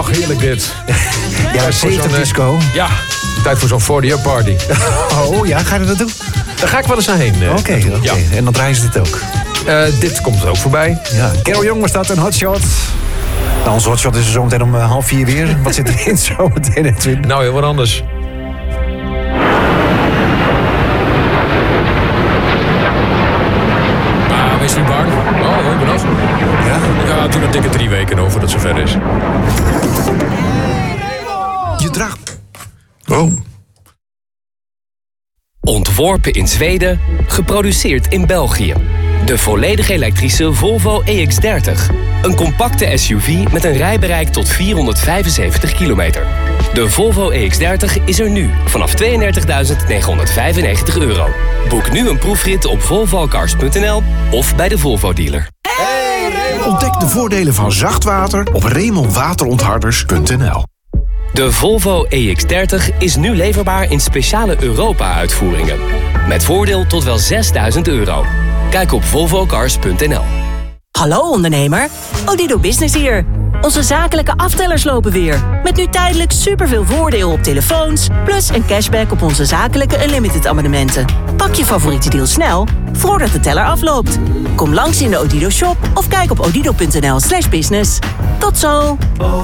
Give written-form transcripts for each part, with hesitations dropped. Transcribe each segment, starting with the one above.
Och, heerlijk dit. Ja, 70 disco. Ja, tijd voor zo'n 40-up party. Oh ja, ga je er naartoe? Daar ga ik wel eens aan heen. Oké. Ja. En dan draaien ze dit ook. Dit komt er ook voorbij. Ja. Carol Jong was dat, een hotshot. Nou, onze hotshot is er zometeen om 3:30 weer. Wat zit erin zometeen, Edwin? Nou, heel wat anders. Wees niet bang. Oh, ik ben af. Ja? Ja, doe een dikke 3 weken over dat het zover is. Je draagt... Oh. Ontworpen in Zweden, geproduceerd in België. De volledig elektrische Volvo EX30. Een compacte SUV met een rijbereik tot 475 kilometer. De Volvo EX30 is er nu vanaf €32.995. Boek nu een proefrit op volvocars.nl of bij de Volvo dealer. Ontdek de voordelen van zachtwater op remonwaterontharders.nl. De Volvo EX30 is nu leverbaar in speciale Europa-uitvoeringen. Met voordeel tot wel €6.000. Kijk op volvocars.nl. Hallo ondernemer, Odido Business hier. Onze zakelijke aftellers lopen weer. Met nu tijdelijk superveel voordeel op telefoons... plus een cashback op onze zakelijke Unlimited abonnementen. Pak je favoriete deal snel, voordat de teller afloopt. Kom langs in de Odido shop of kijk op odido.nl/business. Tot zo!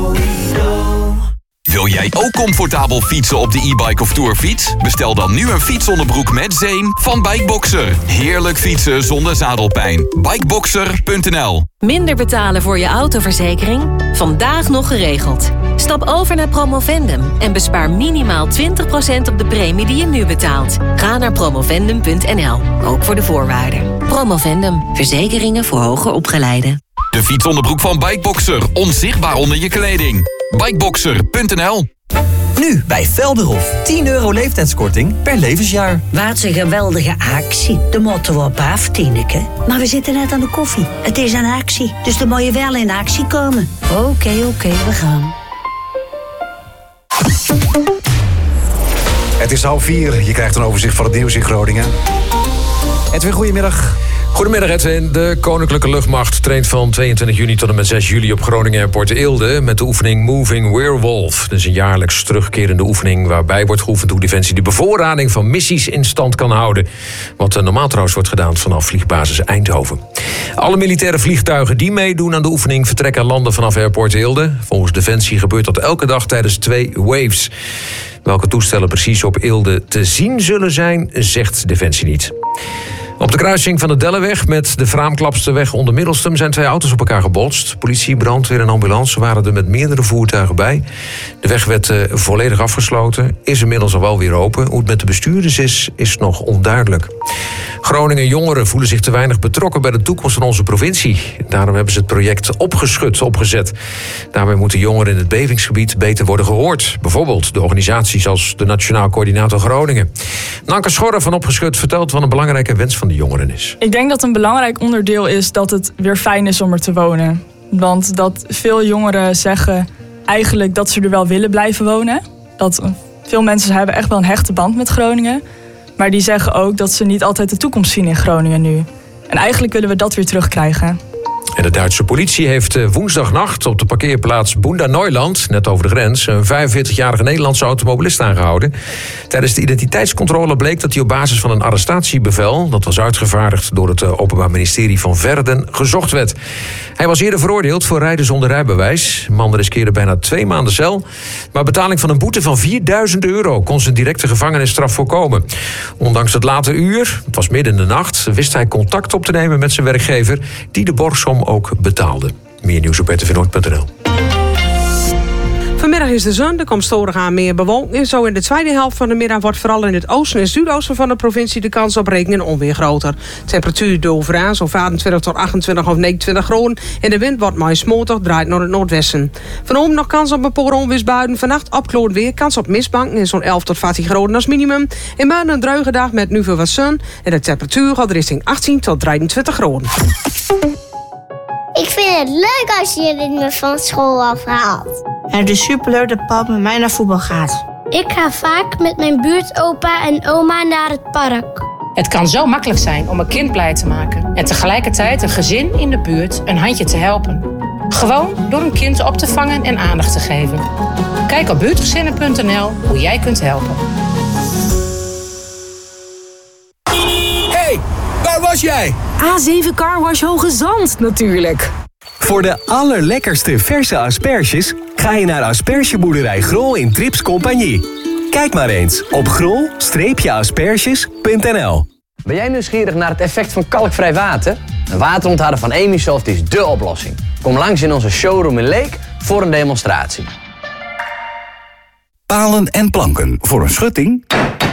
Wil jij ook comfortabel fietsen op de e-bike of tourfiets? Bestel dan nu een fietsonderbroek met zeem van Bikeboxer. Heerlijk fietsen zonder zadelpijn. Bikeboxer.nl. Minder betalen voor je autoverzekering? Vandaag nog geregeld. Stap over naar Promovendum en bespaar minimaal 20% op de premie die je nu betaalt. Ga naar promovendum.nl, ook voor de voorwaarden. Promovendum, verzekeringen voor hoger opgeleiden. De fietsonderbroek van Bikeboxer, onzichtbaar onder je kleding. Bikeboxer.nl. Nu bij Velderhof. €10 leeftijdskorting per levensjaar. Wat een geweldige actie. De motto op af, Tineke. Maar we zitten net aan de koffie. Het is een actie, dus dan moet je wel in actie komen. Oké, we gaan. Het is 3:30. Je krijgt een overzicht van het nieuws in Groningen. Edwin, goedemiddag. Goedemiddag Edwin. De Koninklijke Luchtmacht traint van 22 juni tot en met 6 juli op Groningen Airport Eelde met de oefening Moving Werewolf. Dat is een jaarlijks terugkerende oefening waarbij wordt geoefend hoe Defensie de bevoorrading van missies in stand kan houden. Wat normaal trouwens wordt gedaan vanaf vliegbasis Eindhoven. Alle militaire vliegtuigen die meedoen aan de oefening vertrekken en landen vanaf Airport Eelde. Volgens Defensie gebeurt dat elke dag tijdens 2 waves. Welke toestellen precies op Eelde te zien zullen zijn, zegt Defensie niet. Op de kruising van de Delleweg met de Fraamklapsterweg onder Middelstum zijn 2 auto's op elkaar gebotst. Politie, brandweer en ambulance waren er met meerdere voertuigen bij. De weg werd volledig afgesloten, is inmiddels al wel weer open. Hoe het met de bestuurders is nog onduidelijk. Groningen jongeren voelen zich te weinig betrokken bij de toekomst van onze provincie. Daarom hebben ze het project Opgeschud opgezet. Daarmee moeten jongeren in het bevingsgebied beter worden gehoord. Bijvoorbeeld de organisaties als de Nationaal Coördinator Groningen. Nanke Schorre van Opgeschud vertelt wat een belangrijke wens van de jongeren is. Ik denk dat een belangrijk onderdeel is dat het weer fijn is om er te wonen. Want dat veel jongeren zeggen eigenlijk dat ze er wel willen blijven wonen. Dat veel mensen hebben echt wel een hechte band met Groningen. Maar die zeggen ook dat ze niet altijd de toekomst zien in Groningen nu. En eigenlijk willen we dat weer terugkrijgen. En de Duitse politie heeft woensdagnacht op de parkeerplaats Bunda Neuland, net over de grens, een 45-jarige Nederlandse automobilist aangehouden. Tijdens de identiteitscontrole bleek dat hij op basis van een arrestatiebevel, dat was uitgevaardigd door het Openbaar Ministerie van Verden, gezocht werd. Hij was eerder veroordeeld voor rijden zonder rijbewijs. De man riskeerde bijna 2 maanden cel. Maar betaling van een boete van €4.000 kon zijn directe gevangenisstraf voorkomen. Ondanks het late uur, het was midden in de nacht, wist hij contact op te nemen met zijn werkgever, die de borgsom ook betaalde. Meer nieuws op rtvnoord.nl. Vanmiddag is de zon, er komt storig aan meer bewolking. Zo in de tweede helft van de middag wordt vooral in het oosten en zuidoosten van de provincie de kans op regen en onweer groter. Temperatuur overaan zo'n 24 tot 28 of 29 graden. En de wind wordt maar smotig, draait naar het noordwesten. Vanavond nog kans op een paar onweersbuien. Vannacht opklaart weer, kans op mistbanken in zo'n 11 tot 14 graden als minimum. En morgen een druige dag met nu veel wat zon. En de temperatuur gaat richting 18 tot 23 graden. Ik vind het leuk als je me van school afhaalt. Het is superleuk dat papa met mij naar voetbal gaat. Ik ga vaak met mijn buurtopa en oma naar het park. Het kan zo makkelijk zijn om een kind blij te maken en tegelijkertijd een gezin in de buurt een handje te helpen. Gewoon door een kind op te vangen en aandacht te geven. Kijk op buurtgezinnen.nl hoe jij kunt helpen. Hey, waar was jij? A7 Carwash Hoge Zand natuurlijk. Voor de allerlekkerste verse asperges ga je naar aspergeboerderij Grol in Trips Compagnie. Kijk maar eens op grol-asperges.nl. Ben jij nieuwsgierig naar het effect van kalkvrij water? Een waterontharder van Emisoft is dé oplossing. Kom langs in onze showroom in Leek voor een demonstratie. Palen en planken voor een schutting?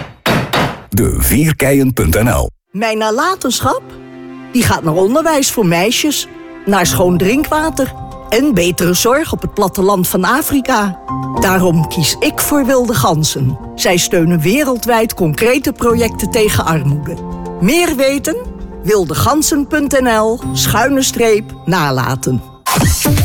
De4keien.nl. Mijn nalatenschap? Die gaat naar onderwijs voor meisjes, naar schoon drinkwater en betere zorg op het platteland van Afrika. Daarom kies ik voor Wilde Ganzen. Zij steunen wereldwijd concrete projecten tegen armoede. Meer weten? wildegansen.nl/nalaten.